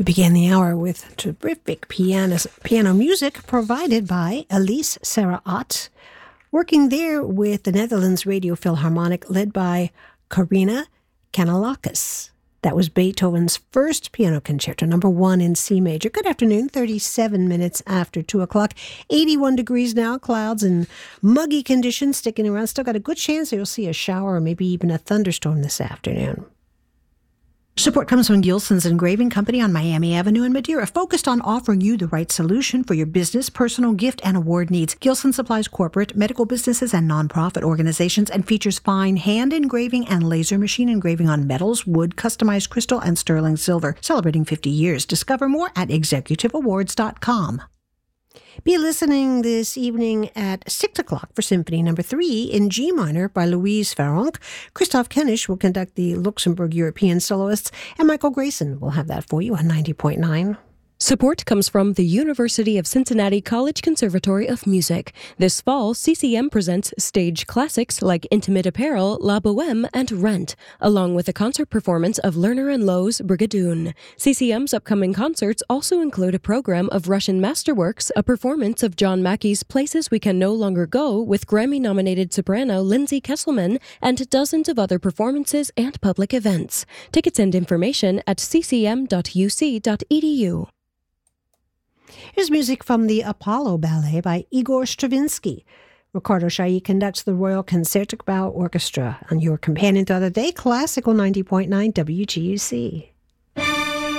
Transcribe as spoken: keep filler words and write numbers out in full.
We began the hour with terrific piano, piano music provided by Elise Sarah Ott, working there with the Netherlands Radio Philharmonic led by Karina Kanellakis. That was Beethoven's first piano concerto, number one in C major. Good afternoon, thirty-seven minutes after two o'clock. eighty-one degrees now, clouds and muggy conditions sticking around. Still got a good chance that you'll see a shower or maybe even a thunderstorm this afternoon. Support comes from Gilson's Engraving Company on Miami Avenue in Madeira, focused on offering you the right solution for your business, personal, gift, and award needs. Gilson supplies corporate, medical businesses, and nonprofit organizations and features fine hand engraving and laser machine engraving on metals, wood, customized crystal, and sterling silver. Celebrating fifty years. Discover more at executive awards dot com. Be listening this evening at six o'clock for Symphony Number three in G minor by Louise Farrenc. Christoph Kenisch will conduct the Luxembourg European Soloists, and Michael Grayson will have that for you on ninety point nine. Support comes from the University of Cincinnati College Conservatory of Music. This fall, C C M presents stage classics like Intimate Apparel, La Bohème, and Rent, along with a concert performance of Lerner and Loewe's Brigadoon. C C M's upcoming concerts also include a program of Russian masterworks, a performance of John Mackey's Places We Can No Longer Go with Grammy-nominated soprano Lindsay Kesselman, and dozens of other performances and public events. Tickets and information at c c m dot u c dot e d u. Here's music from the Apollo Ballet by Igor Stravinsky. Ricardo Chailly conducts the Royal Concertgebouw Orchestra on your companion throughout the day, Classical ninety point nine W G U C.